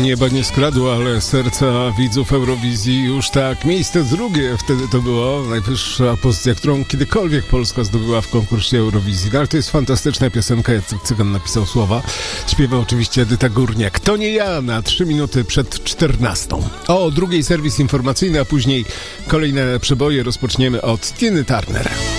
Nieba nie skradło, ale serca widzów Eurowizji już tak. Miejsce drugie wtedy to było. Najwyższa pozycja, którą kiedykolwiek Polska zdobyła w konkursie Eurowizji. No, ale to jest fantastyczna piosenka. Jacek Cygan napisał słowa. Śpiewa oczywiście Edyta Górniak. To nie ja na 3 minuty przed 14. O drugiej serwis informacyjny, a później kolejne przeboje rozpoczniemy od Tiny Turner.